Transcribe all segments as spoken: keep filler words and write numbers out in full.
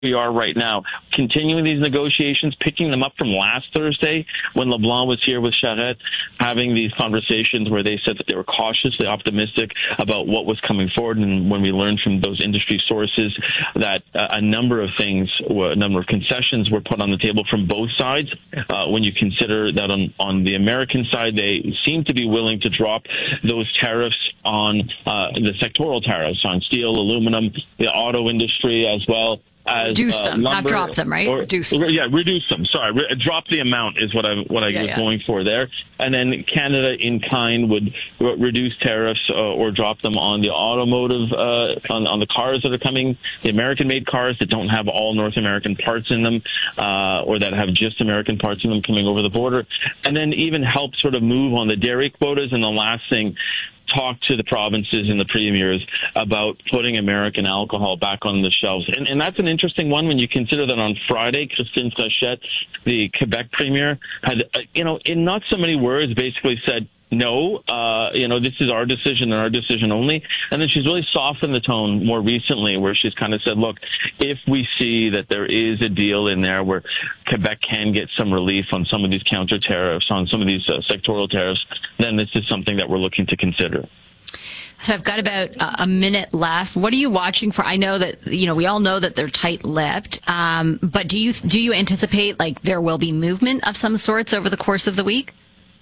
we are right now, continuing these negotiations, picking them up from last Thursday when LeBlanc was here with Charette, having these conversations where they said that they were cautiously optimistic about what was coming forward. And when we learned from those industry sources that uh, a number of things, a number of concessions were put on the table from both sides, uh, when you consider that on, on the American side, they seem to be willing to drop those tariffs on uh, the sectoral tariffs on steel, aluminum, the auto industry as well. As, reduce uh, them, lumber, not drop them, right? Or, reduce them. Yeah, reduce them. Sorry, re- drop the amount is what I what I yeah, was yeah. going for there. And then Canada in kind would re- reduce tariffs uh, or drop them on the automotive, uh, on, on the cars that are coming, the American-made cars that don't have all North American parts in them, uh, or that have just American parts in them coming over the border. And then even help sort of move on the dairy quotas. And the last thing, talk to the provinces and the premiers about putting American alcohol back on the shelves. And, and that's an interesting one when you consider that on Friday, Christine Fréchette, the Quebec premier, had, uh, you know, in not so many words, basically said, no, uh, you know, this is our decision and our decision only. And then she's really softened the tone more recently where she's kind of said, look, if we see that there is a deal in there where Quebec can get some relief on some of these counter tariffs, on some of these uh, sectoral tariffs, then this is something that we're looking to consider. So I've got about a minute left. What are you watching for? I know that, you know, we all know that they're tight-lipped, um, but do you do you anticipate like there will be movement of some sorts over the course of the week?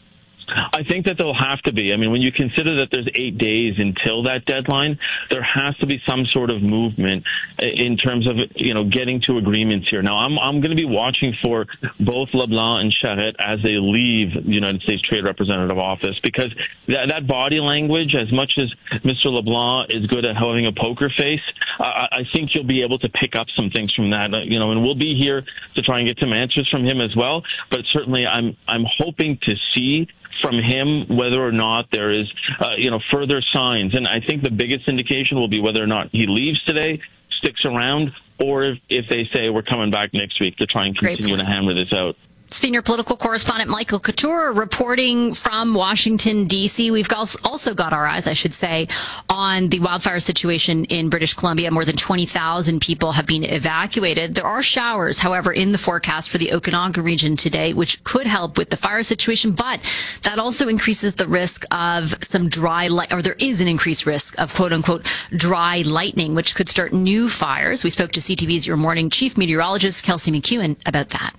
I think that there'll have to be. I mean, when you consider that there's eight days until that deadline, there has to be some sort of movement in terms of, you know, getting to agreements here. Now, I'm I'm going to be watching for both LeBlanc and Charette as they leave the United States Trade Representative office, because that, that body language, as much as Mister LeBlanc is good at having a poker face, uh, I think you'll be able to pick up some things from that, you know, and we'll be here to try and get some answers from him as well. But certainly I'm I'm hoping to see from him whether or not there is, uh, you know, further signs. And I think the biggest indication will be whether or not he leaves today, sticks around, or if, if they say we're coming back next week to try and continue to hammer this out. Senior political correspondent Michael Couture reporting from Washington, D C. We've also got our eyes, I should say, on the wildfire situation in British Columbia. More than twenty thousand people have been evacuated. There are showers, however, in the forecast for the Okanagan region today, which could help with the fire situation, but that also increases the risk of some dry light, or there is an increased risk of quote unquote dry lightning, which could start new fires. We spoke to C T V's Your Morning Chief Meteorologist Kelsey McEwen about that.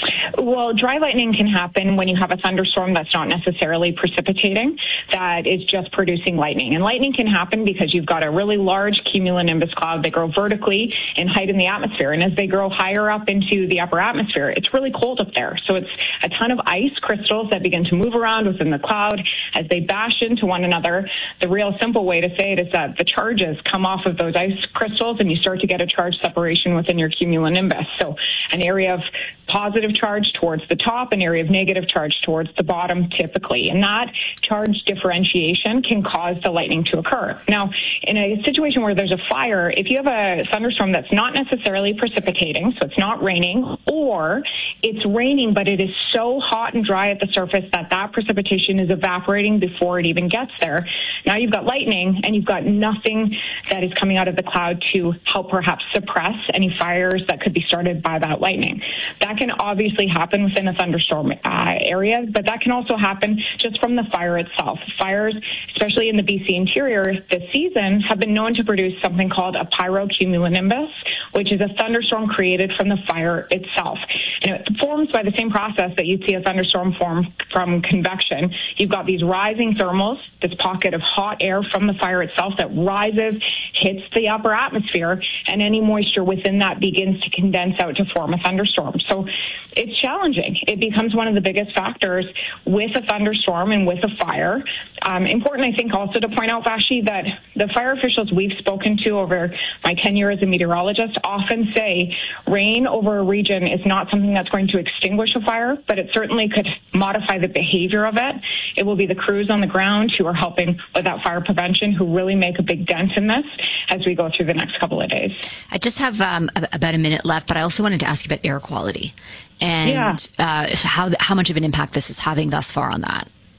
Well, dry lightning can happen when you have a thunderstorm that's not necessarily precipitating, that is just producing lightning. And lightning can happen because you've got a really large cumulonimbus cloud that grow vertically in height in the atmosphere. And as they grow higher up into the upper atmosphere, it's really cold up there. So it's a ton of ice crystals that begin to move around within the cloud as they bash into one another. The real simple way to say it is that the charges come off of those ice crystals and you start to get a charge separation within your cumulonimbus. So an area of positive charge towards the top, an area of negative charge towards the bottom typically. And that charge differentiation can cause the lightning to occur. Now, in a situation where there's a fire, if you have a thunderstorm that's not necessarily precipitating, so it's not raining, or it's raining, but it is so hot and dry at the surface that that precipitation is evaporating before it even gets there. Now you've got lightning and you've got nothing that is coming out of the cloud to help perhaps suppress any fires that could be started by that lightning. That can obviously happen within a thunderstorm uh, area, but that can also happen just from the fire itself. Fires, especially in the B C interior this season, have been known to produce something called a pyrocumulonimbus, which is a thunderstorm created from the fire itself. And it forms by the same process that you'd see a thunderstorm form from convection. You've got these rising thermals, this pocket of hot air from the fire itself that rises, hits the upper atmosphere, and any moisture within that begins to condense out to form a thunderstorm. So it's challenging. It becomes one of the biggest factors with a thunderstorm and with a fire. Um, important, I think, also to point out, Vashi, that the fire officials we've spoken to over my tenure as a meteorologist often say rain over a region is not something that's going to extinguish a fire, but it certainly could modify the behavior of it. It will be the crews on the ground who are helping with that fire prevention who really make a big dent in this as we go through the next couple of days. I just have um, about a minute left, but I also wanted to ask you about air quality and yeah. uh, how how much of an impact this is having thus far on that.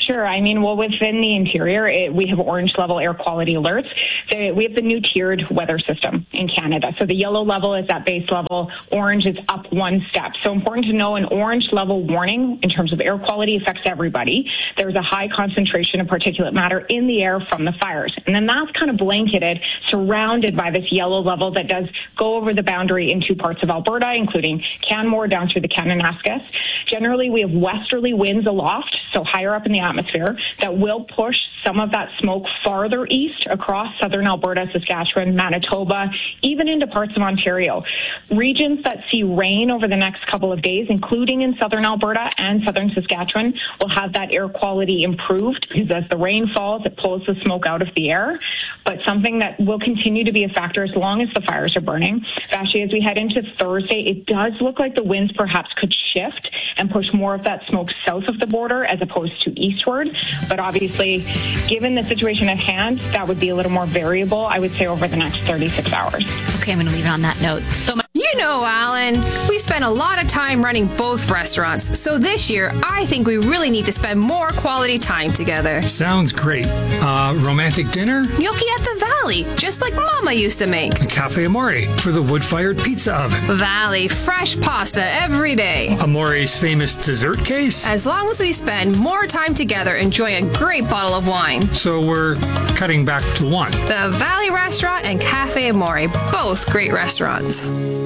Sure. I mean, well, within the interior, it, we have orange level air quality alerts. They, we have the new tiered weather system in Canada. So the yellow level is at base level. Orange is up one step. So important to know, an orange level warning in terms of air quality affects everybody. There's a high concentration of particulate matter in the air from the fires. And then that's kind of blanketed, surrounded by this yellow level that does go over the boundary in two parts of Alberta, including Canmore down through the Kananaskis. Generally, we have westerly winds aloft, so higher up in the atmosphere, that will push some of that smoke farther east across southern Alberta, Saskatchewan, Manitoba, even into parts of Ontario. Regions that see rain over the next couple of days, including in southern Alberta and southern Saskatchewan, will have that air quality improved, because as the rain falls, it pulls the smoke out of the air. But something that will continue to be a factor as long as the fires are burning. Actually, as we head into Thursday, it does look like the winds perhaps could shift and push more of that smoke south of the border as opposed to eastward. But obviously, given the situation at hand, that would be a little more variable, I would say, over the next thirty-six hours. Okay, I'm going to leave it on that note. So much. You know, Alan, we spend a lot of time running both restaurants. So this year, I think we really need to spend more quality time together. Sounds great. Uh, romantic dinner? Gnocchi at the Valley, just like Mama used to make. Cafe Amore for the wood-fired pizza oven. Valley, fresh pasta every day. Amore's famous dessert case? As long as we spend more time together enjoying a great bottle of wine. So we're cutting back to one. The Valley Restaurant and Cafe Amore, both great restaurants.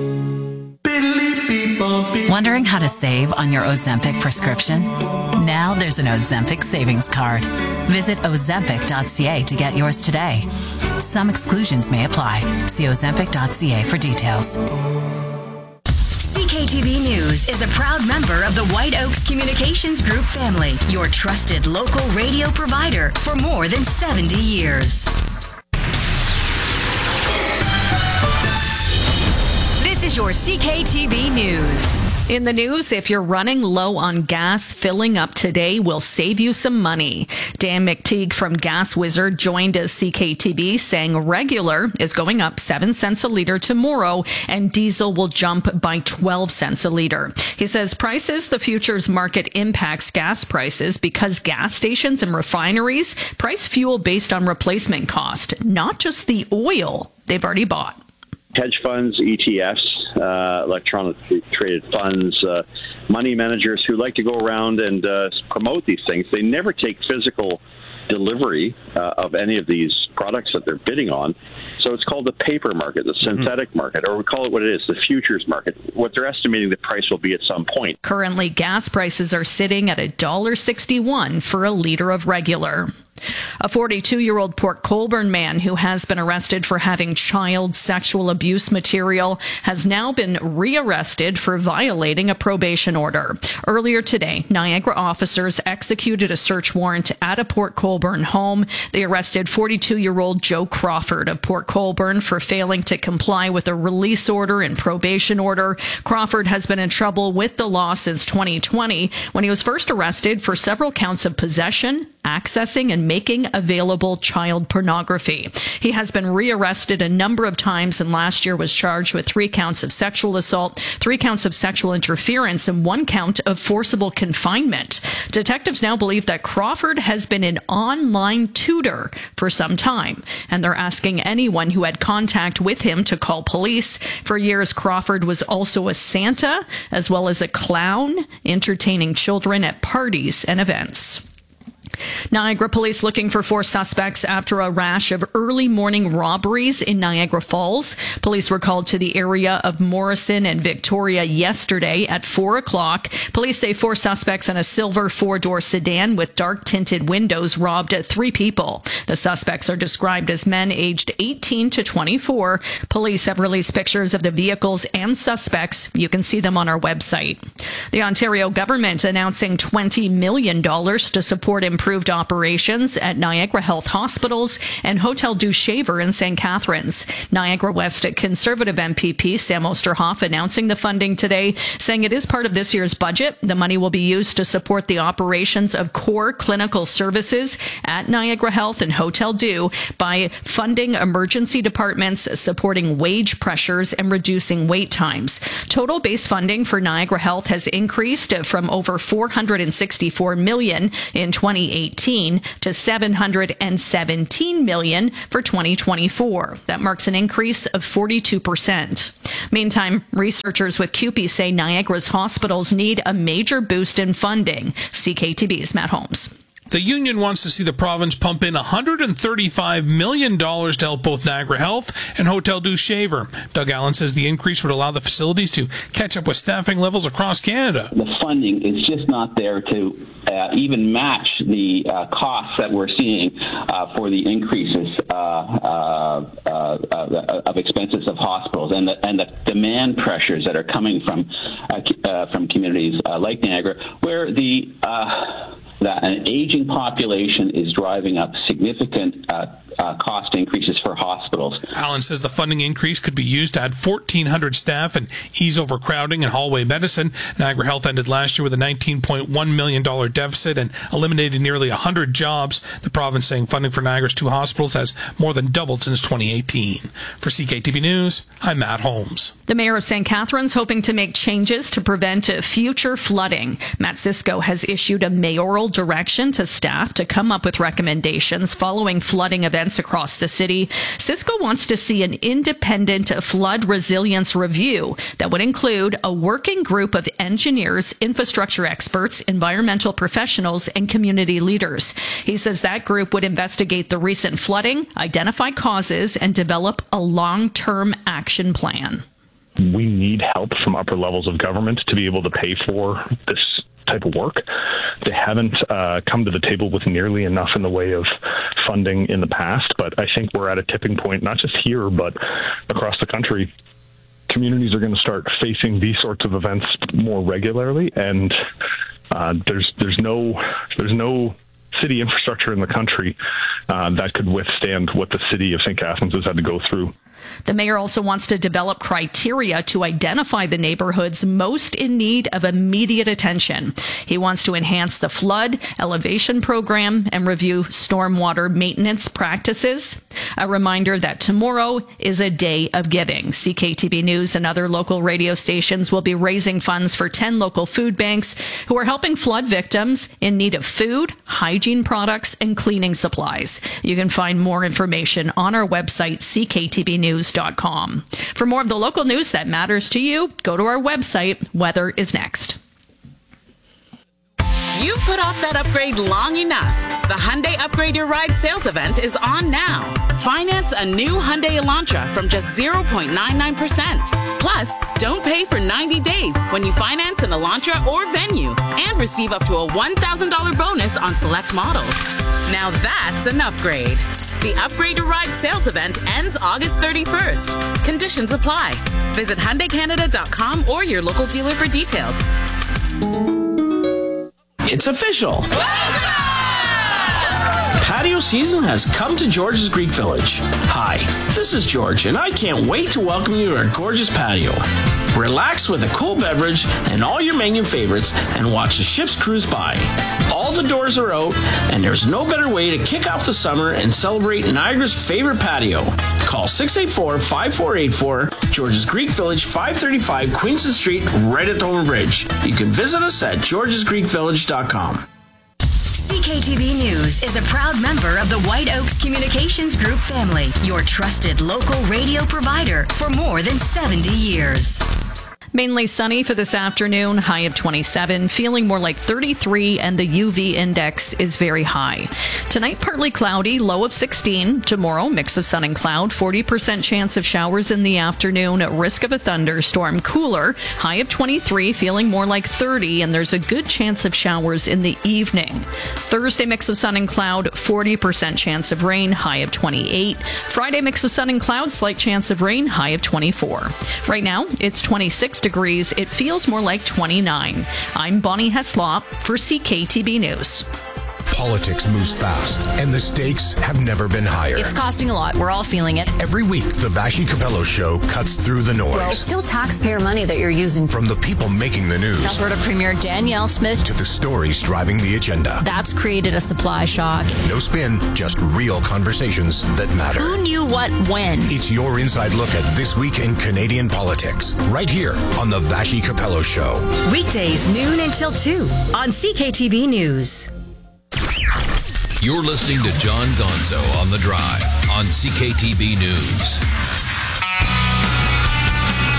Wondering how to save on your Ozempic prescription? Now there's an Ozempic savings card. Visit ozempic dot c a to get yours today. Some exclusions may apply. See ozempic dot c a for details. C K T V News is a proud member of the White Oaks Communications Group family, your trusted local radio provider for more than seventy years. This is your C K T V News. In the news, if you're running low on gas, filling up today will save you some money. Dan McTeague from Gas Wizard joined us C K T V saying regular is going up seven cents a liter tomorrow and diesel will jump by twelve cents a liter. He says prices, the futures market impacts gas prices because gas stations and refineries price fuel based on replacement cost, not just the oil they've already bought. Hedge funds, E T Fs, uh, electronically traded funds, uh, money managers who like to go around and uh, promote these things. They never take physical delivery uh, of any of these products that they're bidding on. So it's called the paper market, the synthetic mm-hmm. market, or we call it what it is, the futures market. What they're estimating the price will be at some point. Currently, gas prices are sitting at one dollar sixty-one for a liter of regular. A forty-two-year-old Port Colborne man who has been arrested for having child sexual abuse material has now been rearrested for violating a probation order. Earlier today, Niagara officers executed a search warrant at a Port Colborne home. They arrested forty-two-year-old Joe Crawford of Port Colborne for failing to comply with a release order and probation order. Crawford has been in trouble with the law since twenty twenty when he was first arrested for several counts of possession, accessing, and making available child pornography. He has been rearrested a number of times and last year was charged with three counts of sexual assault, three counts of sexual interference, and one count of forcible confinement. Detectives now believe that Crawford has been an online tutor for some time, and they're asking anyone who had contact with him to call police. For years, Crawford was also a Santa as well as a clown, entertaining children at parties and events. Niagara police looking for four suspects after a rash of early morning robberies in Niagara Falls. Police were called to the area of Morrison and Victoria yesterday at four o'clock. Police say four suspects in a silver four-door sedan with dark-tinted windows robbed three people. The suspects are described as men aged eighteen to twenty-four. Police have released pictures of the vehicles and suspects. You can see them on our website. The Ontario government announcing twenty million dollars to support improvement Improved operations at Niagara Health Hospitals and Hotel du Shaver in Saint Catharines. Niagara West Conservative M P P Sam Osterhoff announcing the funding today, saying it is part of this year's budget. The money will be used to support the operations of core clinical services at Niagara Health and Hotel Du by funding emergency departments, supporting wage pressures, and reducing wait times. Total base funding for Niagara Health has increased from over four hundred sixty-four million dollars in twenty eighteen to seven hundred seventeen million dollars for twenty twenty-four. That marks an increase of forty-two percent. Meantime, researchers with C U P E say Niagara's hospitals need a major boost in funding. C K T B's Matt Holmes. The union wants to see the province pump in one hundred thirty-five million dollars to help both Niagara Health and Hotel du Shaver. Doug Allen says the increase would allow the facilities to catch up with staffing levels across Canada. The funding is just not there to uh, even match the uh, costs that we're seeing uh, for the increases uh, uh, uh, of expenses of hospitals and the, and the demand pressures that are coming from uh, uh, from communities uh, like Niagara, where the uh, that an aging population is driving up significant uh, uh, cost increases for hospitals. Allen says the funding increase could be used to add fourteen hundred staff and ease overcrowding in hallway medicine. Niagara Health ended last year with a nineteen point one million dollars deficit and eliminated nearly one hundred jobs. The province saying funding for Niagara's two hospitals has more than doubled since twenty eighteen. For C K T B News, I'm Matt Holmes. The mayor of Saint Catharines hoping to make changes to prevent future flooding. Matt Cisco has issued a mayoral direction to staff to come up with recommendations following flooding events across the city. Cisco wants to see an independent flood resilience review that would include a working group of engineers, infrastructure experts, environmental professionals, and community leaders. He says that group would investigate the recent flooding, identify causes, and develop a long-term action plan. We need help from upper levels of government to be able to pay for this type of work. They haven't uh, come to the table with nearly enough in the way of funding in the past, but I think we're at a tipping point, not just here, but across the country. Communities are going to start facing these sorts of events more regularly, and uh, there's there's no there's no city infrastructure in the country uh, that could withstand what the city of Saint Catharines has had to go through. The mayor also wants to develop criteria to identify the neighborhoods most in need of immediate attention. He wants to enhance the flood elevation program and review stormwater maintenance practices. A reminder that tomorrow is a day of giving. C K T B News and other local radio stations will be raising funds for ten local food banks who are helping flood victims in need of food, hygiene products, and cleaning supplies. You can find more information on our website, c k t b news dot com. For more of the local news that matters to you, go to our website. Weather is next. You've put off that upgrade long enough. The Hyundai Upgrade Your Ride sales event is on now. Finance a new Hyundai Elantra from just zero point nine nine percent. Plus, don't pay for ninety days when you finance an Elantra or Venue and receive up to a one thousand dollars bonus on select models. Now that's an upgrade. The Upgrade Your Ride sales event ends August thirty-first. Conditions apply. Visit Hyundai Canada dot com or your local dealer for details. It's official. Patio season has come to George's Greek Village. Hi, this is George, and I can't wait to welcome you to our gorgeous patio. Relax with a cool beverage and all your menu favorites and watch the ships cruise by. All the doors are out, and there's no better way to kick off the summer and celebrate Niagara's favorite patio. Call six eight four, five four eight four, George's Greek Village, five thirty-five Queenston Street, right at Thornton Bridge. You can visit us at georges greek village dot com. C K T B News is a proud member of the White Oaks Communications Group family, your trusted local radio provider for more than seventy years. Mainly sunny for this afternoon, high of twenty-seven, feeling more like thirty-three, and the U V index is very high. Tonight, partly cloudy, low of sixteen. Tomorrow, mix of sun and cloud, forty percent chance of showers in the afternoon, risk of a thunderstorm, cooler, high of twenty-three, feeling more like thirty, and there's a good chance of showers in the evening. Thursday, mix of sun and cloud, forty percent chance of rain, high of twenty-eight. Friday, mix of sun and cloud, slight chance of rain, high of twenty-four. Right now, it's twenty-six degrees. It feels more like twenty-nine. I'm Bonnie Heslop for C K T B News. Politics moves fast, and the stakes have never been higher. It's costing a lot. We're all feeling it. Every week, the Vassy Capello Show cuts through the noise. Well, it's still taxpayer money that you're using. From the people making the news. Alberta Premier Danielle Smith. To the stories driving the agenda. That's created a supply shock. No spin, just real conversations that matter. Who knew what when? It's your inside look at this week in Canadian politics. Right here on the Vassy Capello Show. Weekdays noon until two on C K T B News. You're listening to John Gonzo on The Drive on C K T B News.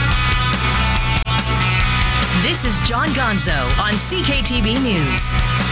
This is John Gonzo on C K T B News.